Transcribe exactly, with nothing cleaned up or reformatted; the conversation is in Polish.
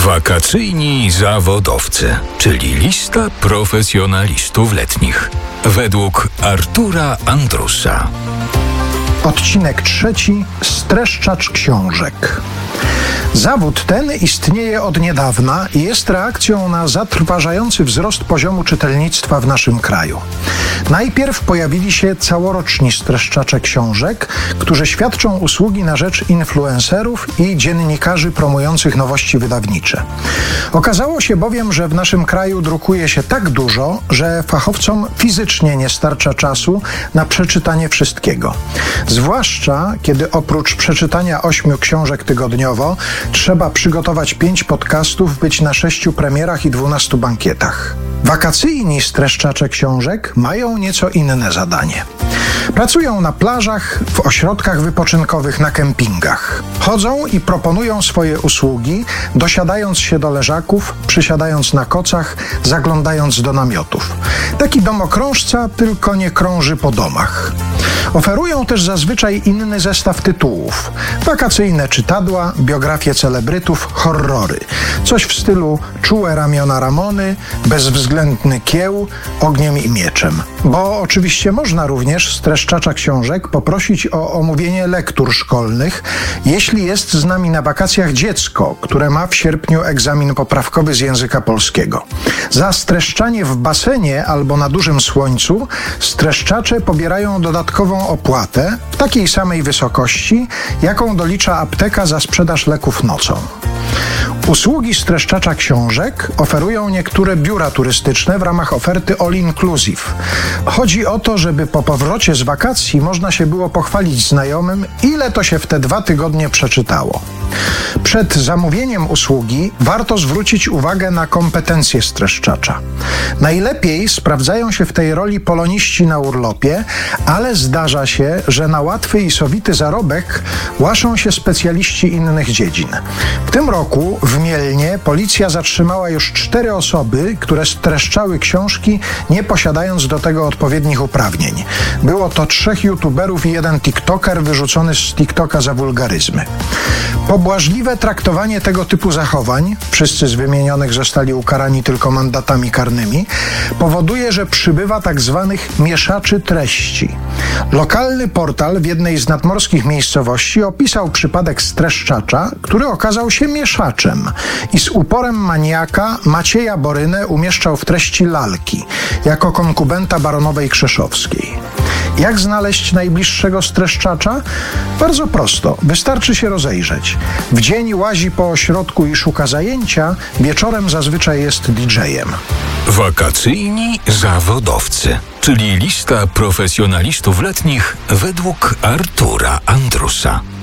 Wakacyjni zawodowcy, czyli lista profesjonalistów letnich. Według Artura Andrusa. Odcinek trzeci. Streszczacz książek. Zawód ten istnieje od niedawna i jest reakcją na zatrważający wzrost poziomu czytelnictwa w naszym kraju. Najpierw pojawili się całoroczni streszczacze książek, którzy świadczą usługi na rzecz influencerów i dziennikarzy promujących nowości wydawnicze. Okazało się bowiem, że w naszym kraju drukuje się tak dużo, że fachowcom fizycznie nie starcza czasu na przeczytanie wszystkiego. Zwłaszcza, kiedy oprócz przeczytania ośmiu książek tygodniowo trzeba przygotować pięć podcastów, być na sześciu premierach i dwunastu bankietach. Wakacyjni streszczacze książek mają nieco inne zadanie. Pracują na plażach, w ośrodkach wypoczynkowych, na kempingach. Chodzą i proponują swoje usługi, dosiadając się do leżaków, przysiadając na kocach, zaglądając do namiotów. Taki domokrążca tylko nie krąży po domach. Oferują też zazwyczaj inny zestaw tytułów. Wakacyjne czytadła, biografie celebrytów, horrory. Coś w stylu Czułe ramiona Ramony, Bezwzględny kieł, Ogniem i mieczem. Bo oczywiście można również streszczacza książek poprosić o omówienie lektur szkolnych, jeśli jest z nami na wakacjach dziecko, które ma w sierpniu egzamin poprawkowy z języka polskiego. Za streszczanie w basenie albo na dużym słońcu streszczacze pobierają dodatkową opłatę w takiej samej wysokości, jaką dolicza apteka za sprzedaż leków nocą. Usługi streszczacza książek oferują niektóre biura turystyczne w ramach oferty All Inclusive. Chodzi o to, żeby po powrocie z wakacji można się było pochwalić znajomym, ile to się w te dwa tygodnie przeczytało. Przed zamówieniem usługi warto zwrócić uwagę na kompetencje streszczacza. Najlepiej sprawdzają się w tej roli poloniści na urlopie, ale zdarza się, że na łatwy i sowity zarobek łaszą się specjaliści innych dziedzin. W tym roku w Mielnie policja zatrzymała już cztery osoby, które streszczały książki, nie posiadając do tego odpowiednich uprawnień. Było to trzech youtuberów i jeden tiktoker wyrzucony z TikToka za wulgaryzmy. Pobłażliwe traktowanie tego typu zachowań, wszyscy z wymienionych zostali ukarani tylko mandatami karnymi, powoduje, że przybywa tak zwanych mieszaczy treści. Lokalny portal w jednej z nadmorskich miejscowości opisał przypadek streszczacza, który okazał się mieszaczem i z uporem maniaka Macieja Borynę umieszczał w treści lalki, jako konkubenta baronowej Krzeszowskiej. Jak znaleźć najbliższego streszczacza? Bardzo prosto, wystarczy się rozejrzeć. W dzień łazi po ośrodku i szuka zajęcia, wieczorem zazwyczaj jest didżejem. Wakacyjni zawodowcy, czyli lista profesjonalistów letnich według Artura Andrusa.